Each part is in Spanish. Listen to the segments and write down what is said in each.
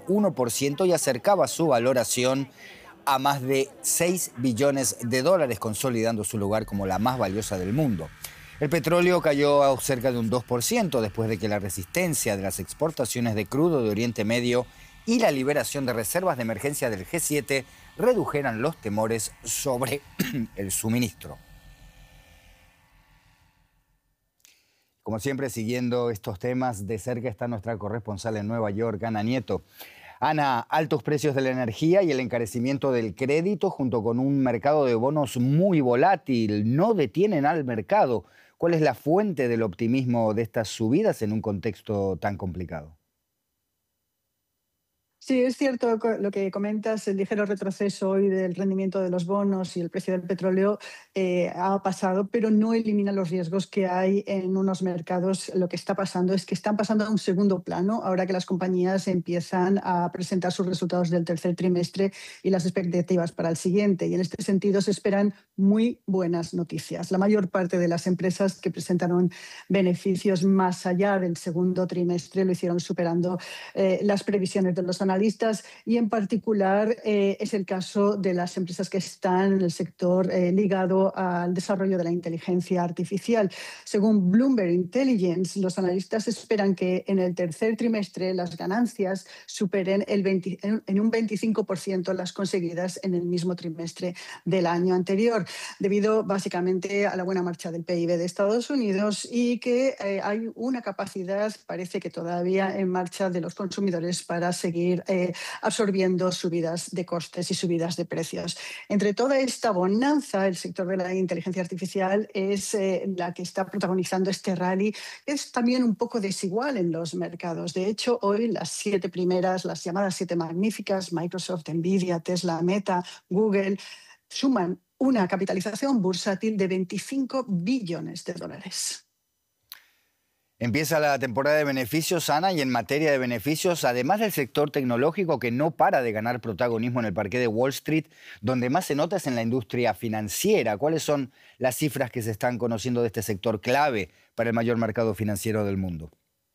1% y acercaba su valoración a más de 6 billones de dólares, consolidando su lugar como la más valiosa del mundo. El petróleo cayó a cerca de un 2% después de que la resistencia de las exportaciones de crudo de Oriente Medio y la liberación de reservas de emergencia del G7 redujeran los temores sobre el suministro. Como siempre, siguiendo estos temas de cerca está nuestra corresponsal en Nueva York, Ana Nieto. Ana, altos precios de la energía y el encarecimiento del crédito junto con un mercado de bonos muy volátil no detienen al mercado. ¿Cuál es la fuente del optimismo de estas subidas en un contexto tan complicado? Sí, es cierto lo que comentas, el ligero retroceso hoy del rendimiento de los bonos y el precio del petróleo ha pasado, pero no elimina los riesgos que hay en unos mercados. Lo que está pasando es que están pasando a un segundo plano ahora que las compañías empiezan a presentar sus resultados del tercer trimestre y las expectativas para el siguiente. Y en este sentido se esperan muy buenas noticias. La mayor parte de las empresas que presentaron beneficios más allá del segundo trimestre lo hicieron superando las previsiones de los analistas y en particular es el caso de las empresas que están en el sector ligado al desarrollo de la inteligencia artificial. Según Bloomberg Intelligence, los analistas esperan que en el tercer trimestre las ganancias superen en un 25% las conseguidas en el mismo trimestre del año anterior, debido básicamente a la buena marcha del PIB de Estados Unidos y que hay una capacidad, parece que todavía en marcha, de los consumidores para seguir absorbiendo subidas de costes y subidas de precios. Entre toda esta bonanza, el sector de la inteligencia artificial es la que está protagonizando este rally. Es también un poco desigual en los mercados. De hecho, hoy las 7 primeras, las llamadas 7 magníficas, Microsoft, Nvidia, Tesla, Meta, Google, suman una capitalización bursátil de 25 billones de dólares. Empieza la temporada de beneficios, Ana, y en materia de beneficios, además del sector tecnológico que no para de ganar protagonismo en el parqué de Wall Street, donde más se nota es en la industria financiera. ¿Cuáles son las cifras que se están conociendo de este sector clave para el mayor mercado financiero del mundo?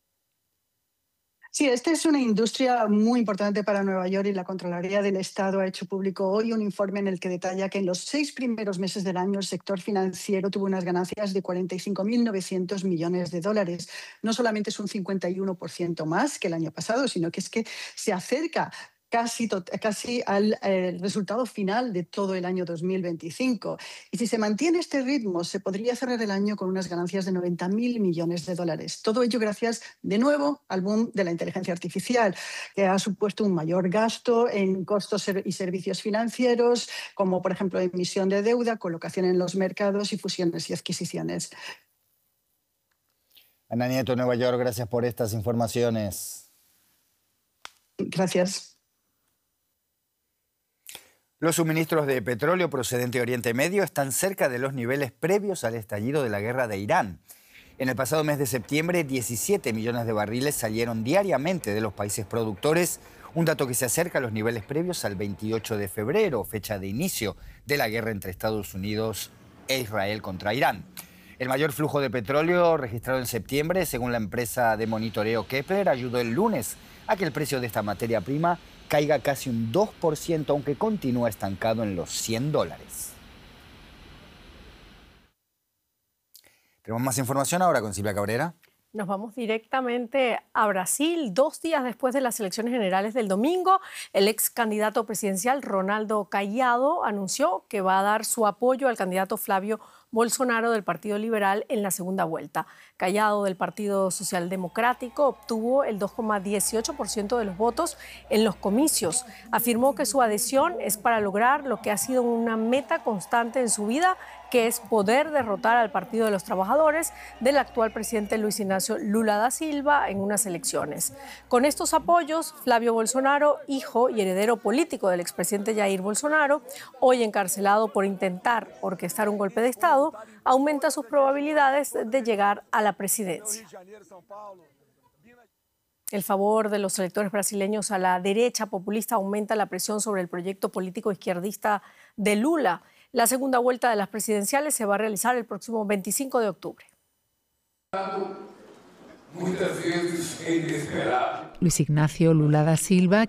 Sí, esta es una industria muy importante para Nueva York y la Contraloría del Estado ha hecho público hoy un informe en el que detalla que en los 6 primeros meses del año el sector financiero tuvo unas ganancias de 45.900 millones de dólares. No solamente es un 51% más que el año pasado, sino que es que se acerca casi al resultado final de todo el año 2025. Y si se mantiene este ritmo, se podría cerrar el año con unas ganancias de 90.000 millones de dólares. Todo ello gracias, de nuevo, al boom de la inteligencia artificial, que ha supuesto un mayor gasto en costos y servicios financieros, como por ejemplo emisión de deuda, colocación en los mercados y fusiones y adquisiciones. Ana Nieto, Nueva York, gracias por estas informaciones. Gracias. Los suministros de petróleo procedente de Oriente Medio están cerca de los niveles previos al estallido de la guerra de Irán. En el pasado mes de septiembre, 17 millones de barriles salieron diariamente de los países productores, un dato que se acerca a los niveles previos al 28 de febrero, fecha de inicio de la guerra entre Estados Unidos e Israel contra Irán. El mayor flujo de petróleo registrado en septiembre, según la empresa de monitoreo Kepler, ayudó el lunes a que el precio de esta materia prima caiga casi un 2%, aunque continúa estancado en los $100. Tenemos más información ahora con Silvia Cabrera. Nos vamos directamente a Brasil. 2 días después de las elecciones generales del domingo, el ex candidato presidencial Ronaldo Caiado anunció que va a dar su apoyo al candidato Flávio Bolsonaro del Partido Liberal en la segunda vuelta. Caiado del Partido Socialdemocrático obtuvo el 2,18% de los votos en los comicios. Afirmó que su adhesión es para lograr lo que ha sido una meta constante en su vida, que es poder derrotar al Partido de los Trabajadores del actual presidente Luis Ignacio Lula da Silva en unas elecciones. Con estos apoyos, Flávio Bolsonaro, hijo y heredero político del expresidente Jair Bolsonaro, hoy encarcelado por intentar orquestar un golpe de Estado, aumenta sus probabilidades de llegar a la presidencia. El favor de los electores brasileños a la derecha populista aumenta la presión sobre el proyecto político izquierdista de Lula. La segunda vuelta de las presidenciales se va a realizar el próximo 25 de octubre. Luis Ignacio Lula da Silva,